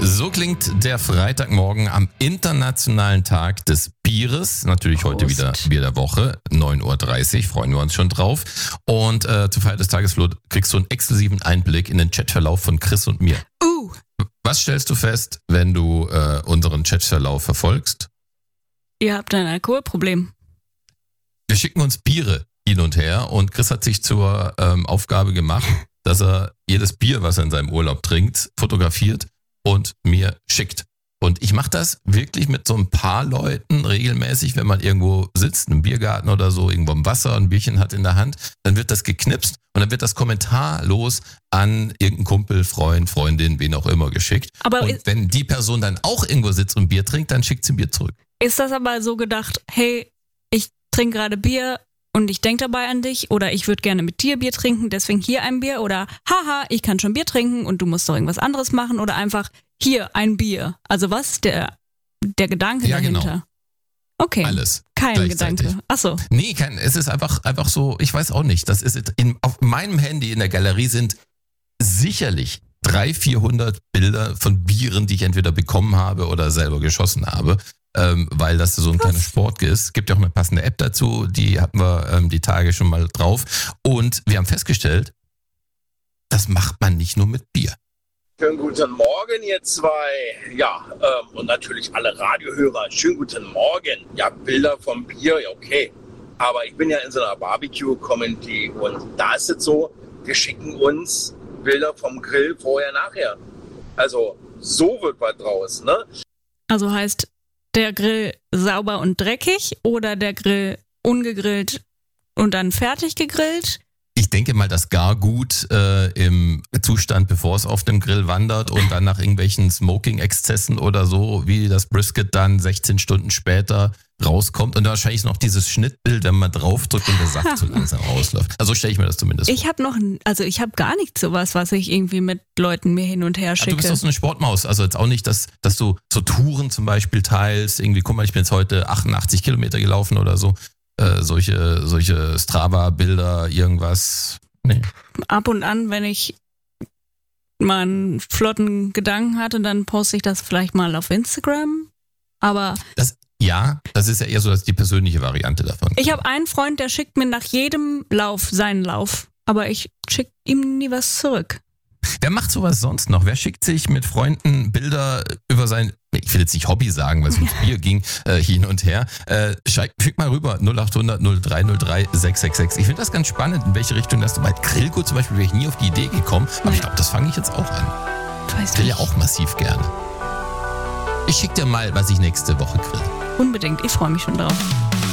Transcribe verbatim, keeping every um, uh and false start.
So klingt der Freitagmorgen am internationalen Tag des Bieres. Natürlich Prost. Heute wieder Bier der Woche, neun Uhr dreißig, freuen wir uns schon drauf. Und äh, zur Feier des Tages, Flo, kriegst du einen exklusiven Einblick in den Chatverlauf von Chris und mir. Uh. Was stellst du fest, wenn du äh, unseren Chatverlauf verfolgst? Ihr habt ein Alkoholproblem. Wir schicken uns Biere hin und her und Chris hat sich zur ähm, Aufgabe gemacht, dass er jedes Bier, was er in seinem Urlaub trinkt, fotografiert und mir schickt. Und ich mache das wirklich mit so ein paar Leuten regelmäßig, wenn man irgendwo sitzt, im Biergarten oder so, irgendwo im Wasser, ein Bierchen hat in der Hand, dann wird das geknipst und dann wird das kommentarlos an irgendeinen Kumpel, Freund, Freundin, wen auch immer geschickt. Aber und ist, wenn die Person dann auch irgendwo sitzt und Bier trinkt, dann schickt sie Bier zurück. ist das aber so gedacht, hey, ich trinke gerade Bier und ich denke dabei an dich oder ich würde gerne mit dir Bier trinken, deswegen hier ein Bier oder haha, ich kann schon Bier trinken und du musst doch irgendwas anderes machen oder einfach hier ein Bier. Also was ist der, der Gedanke Ja, dahinter? genau. Okay. Alles. Kein gleichzeitig. Gedanke. Achso. Nee, kein, es ist einfach, einfach so, ich weiß auch nicht. Das ist in, auf meinem Handy in der Galerie sind sicherlich dreihundert, vierhundert Bilder von Bieren, die ich entweder bekommen habe oder selber geschossen habe, ähm, weil das so ein Was? kleiner Sport ist. Es gibt ja auch eine passende App dazu, die hatten wir ähm, die Tage schon mal drauf. Und wir haben festgestellt, das macht man nicht nur mit Bier. Schönen guten Morgen, ihr zwei. Ja, ähm, und natürlich alle Radiohörer. Schönen guten Morgen. Ja, Bilder vom Bier, ja, okay. Aber ich bin ja in so einer Barbecue-Community und da ist es so, wir schicken uns Bilder vom Grill vorher, nachher. Also, so wird was draus, ne? Also heißt der Grill sauber und dreckig oder der Grill ungegrillt und dann fertig gegrillt? Ich denke mal, das Gargut äh, im Zustand, bevor es auf dem Grill wandert und dann nach irgendwelchen Smoking-Exzessen oder so, wie das Brisket dann sechzehn Stunden später rauskommt. Und wahrscheinlich noch dieses Schnittbild, wenn man draufdrückt und der Saft so langsam rausläuft. Also so stelle ich mir das zumindest vor. Ich habe noch, also ich habe gar nicht sowas, was ich irgendwie mit Leuten mir hin und her Ja, schicke. du bist doch so eine Sportmaus. Also jetzt auch nicht, dass, dass du so Touren zum Beispiel teilst. Irgendwie, guck mal, ich bin jetzt heute achtundachtzig Kilometer gelaufen oder so. Äh, solche, solche Strava-Bilder, irgendwas. Nee. Ab und an, wenn ich mal einen flotten Gedanken hatte, dann poste ich das vielleicht mal auf Instagram. Aber Das, ja, das ist ja eher so dass die persönliche Variante davon. ich habe einen Freund, der schickt mir nach jedem Lauf seinen Lauf. Aber ich schicke ihm nie was zurück. Wer macht sowas sonst noch? Wer schickt sich mit Freunden Bilder über sein, ich will jetzt nicht Hobby sagen, weil es ums Bier ging, äh, hin und her. Äh, schick, schick mal rüber, null acht hundert null drei null drei sechs sechs sechs. Ich finde das ganz spannend, in welche Richtung das, bei Grillgut zum Beispiel wäre ich nie auf die Idee gekommen, aber Nee. ich glaube, das fange ich jetzt auch an. Weiß Ich grill ja nicht. auch massiv gerne. Ich schick dir mal, was ich nächste Woche grill. Unbedingt, ich freue mich schon drauf.